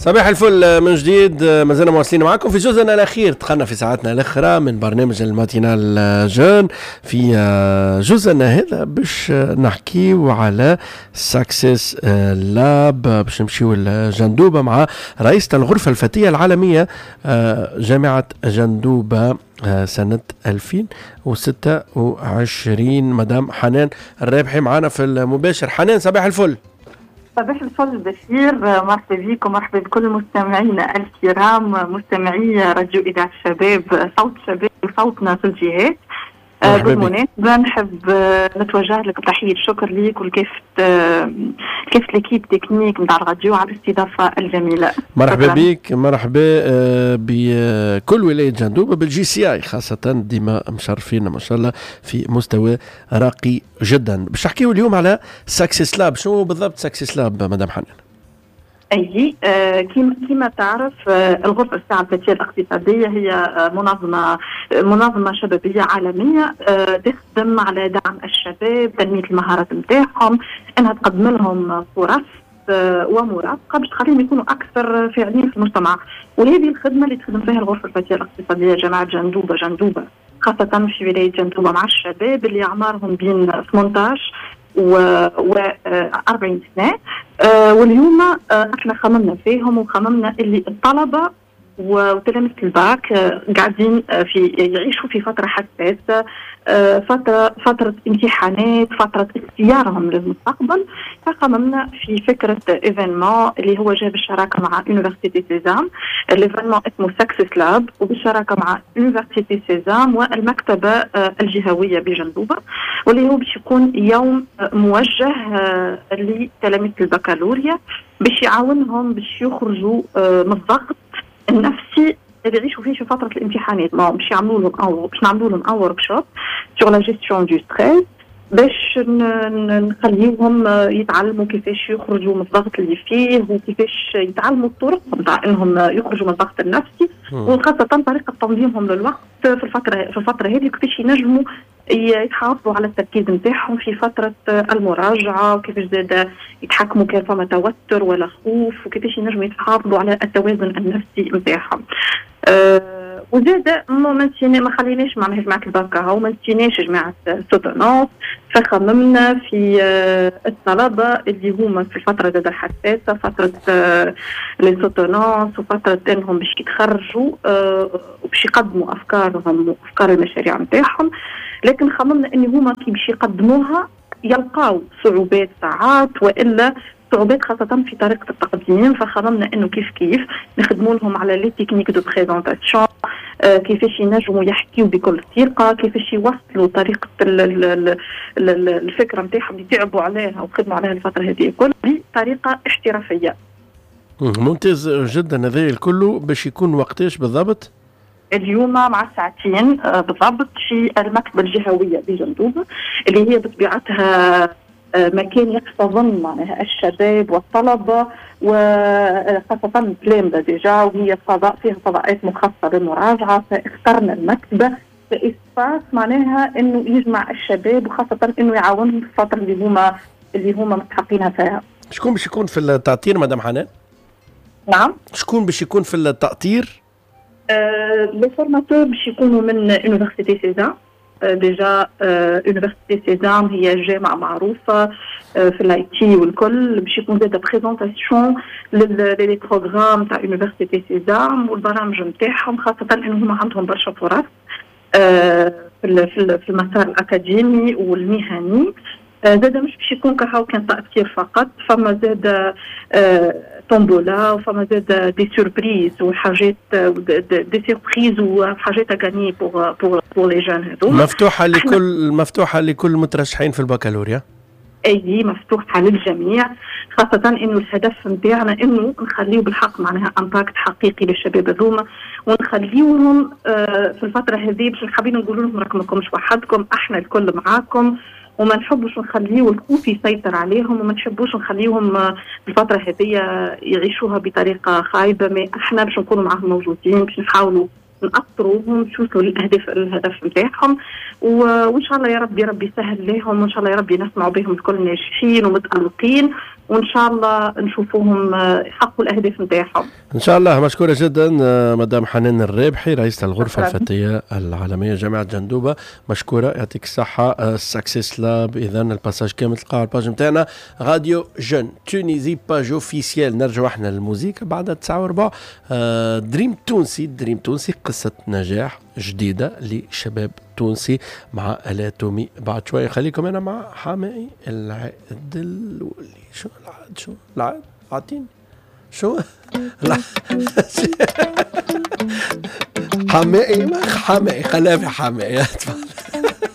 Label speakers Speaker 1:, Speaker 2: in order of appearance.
Speaker 1: صباح الفل من جديد. ما زلنا مواصلين معكم في جزءنا الأخير، دخلنا في ساعتنا الأخرى من برنامج الماتينال جون. في جزءنا هذا باش نحكيو على ساكسس لاب، باش نمشيو لجندوبة مع رئيسة الغرفة الفتية العالمية جامعة جندوبة سنة 2026. مدام حنان الرابحي معنا في المباشر. حنان صباح الفل.
Speaker 2: صباح الفل بشير، مرحبا بكم ومرحبا بكل مستمعينا الكرام، مستمعي راديو إذاعة الشباب، صوت الشباب وصوتنا في الجهات. بالمناسبة نحب نتوجه لك بتحية شكر ليك ولكيف ليكيب تكنيك نتاع الراديو على الاستضافة الجميلة.
Speaker 1: مرحبا بك، مرحبا بكل ولاية جندوبة بالجي سي اي خاصة، ديما مشرفين ما شاء الله في مستوى راقي جدا. باش نحكيو اليوم على ساكسس لاب. شنو بالضبط ساكسس لاب مدام حنان؟
Speaker 2: أي كما تعرف الغرفة الساعة الفتية الاقتصادية هي منظمة شبابية عالمية تخدم على دعم الشباب، تنمية المهارات نتاعهم، أنها تقدم لهم فرص ومرافقة باش تخليهم يكونوا أكثر فاعلين في المجتمع. وهذه الخدمة اللي تخدم فيها الغرفة الفتية الاقتصادية جامعة جندوبة خاصة في ولاية جندوبة مع الشباب اللي أعمارهم بين 18 و 40 سنة. واليوم احنا خممنا فيهم وخممنا اللي الطلبة وتلاميذ الباك قاعدين يعيشوا في فترة حساسة، فترة امتحانات، فترة اختيارهم للمستقبل. فخممنا في فكرة ايفينمون اللي هو جاء بالشراكة مع يونيفرسيتي سيزام. الايفينمون اسمه ساكسس لاب وبالشراكة مع يونيفرسيتي سيزام والمكتبة الجهوية بجندوبة، واللي هو باش يكون يوم موجه لتلاميذ البكالوريا باش يعاونهم باش يخرجوا من الضغط النفسي اللي يعيشوا فيه في فترة الامتحانات. ما باش نعملوا لهم ان ورك شوب سور لا جيستيون دو ستريس باش نخليوهم يتعلموا كيفاش يخرجوا من الضغط اللي فيه وكيفاش يتعلموا الطرق نتاع انهم يخرجوا من الضغط النفسي، وخاصة طريقة تنظيمهم للوقت في الفترة هذه، كيفاش ينجموا يحافظوا على التركيز نتاعهم في فترة المراجعة، وكيفاش زاد يتحكموا كان فما توتر ولا خوف، وكيفاش ينجموا يحافظوا على التوازن النفسي نتاعهم. وزاد ما خليناش معناها جماعة الباكا وما نسيناش جماعة سوتونونس. فخممنا في الطلبة اللي هما في الفترة زاد الحساسة، فترة للسوتونونس وفترة انهم باش يتخرجوا وباش يقدموا افكارهم وافكار المشاريع نتاعهم. لكن خممنا ان هما كي باش يقدموها يلقاو صعوبات ساعات والا صعوبات خاصة في طريقة التقديم. فخممنا انه كيف نخدموا لهم على لي تكنيك دو بريزونطاسيون، كيفاش ينجموا يحكيوا بكل ثقة، كيفاش يوصلوا طريقة الفكرة نتاعهم اللي تعبوا عليها وخدموا عليها الفترة هذه كل بطريقة احترافية.
Speaker 1: ممتاز جدا. هذا الكل باش يكون وقتاش بالضبط؟
Speaker 2: اليوم مع الساعتين بالضبط في المكتبة الجهوية بجندوبة، اللي هي بطبيعتها مكان يحتضن معناها الشباب والطلبة وخاصة بلامدا ديجا، وهي فضاء فيها فضاءات مخصصة للمراجعة. فاخترنا المكتبة كإسباس معناها انه يجمع الشباب وخاصة انه يعاونهم في الفترة اللي هما مستحقينها فيها.
Speaker 1: شكون باش يكون في التأطير مدام حنان؟
Speaker 2: نعم،
Speaker 1: شكون باش يكون في التأطير؟
Speaker 2: لي فورماتور باش يكونوا من يونيفرسيتي سيزام. ديجا يونيفرسيتي سيزام هي جامعة معروفة في الاي تي والكل. باش يكون زاد بريزونطاسيون للي بروغرام تاع يونيفرسيتي سيزام والبرامج نتاعهم، خاصة انهم عندهم برشا فرص في المسار الأكاديمي والمهني. زاد مش باش يكون كان تأثير فقط، فما زاد تومبولا وفما زاد دي سوربريز وحاجات دي سوربريز وحاجات أغاني بور لي جون هذوما.
Speaker 1: مفتوحة لكل المترشحين في البكالوريا.
Speaker 2: اي مفتوحة للجميع، خاصة انه الهدف نتاعنا انه نخليه بالحق معناها امباكت حقيقي للشباب هذوما، ونخليوهم في الفترة هذه باش حابين نقول لهم راكم ماكمش وحدكم، احنا الكل معاكم، وما نحبوش نخليه الخوف يسيطر عليهم، وما نحبوش نخليهم الفترة هذه يعيشوها بطريقة خايبة. ما احنا باش نكونوا معهم موجودين باش نحاولوا نأطروهم شوفوا الهدف نتاعهم، وإن شاء الله يا ربي يسهل لهم، وإن شاء الله يا ربي نسمعوا بهم الكل ناجحين ومتألقين وإن شاء الله نشوفوهم يحققوا الأهداف نتاعهم.
Speaker 1: إن شاء الله. مشكورة جدا مدام حنان الرابحي رئيسة الغرفة الفتية العالمية جامعة جندوبة. مشكورة، يعطيك الصحة. ساكسيس لاب إذا الباساج كامل تلقاو الباج نتاعنا راديو جون تونيزي باج اوفيسيال. نرجعوا احنا للموسيقى بعد 9:04. دريم تونسي، دريم تونسي قصة نجاح جديدة لشباب تونسي مع الاتومي. بعد شوية خليكم أنا مع حمائي العقد الولي. شو العقد؟ شو العقد؟ عطيني شو حمائي، ما حمائي خلافي حمائي.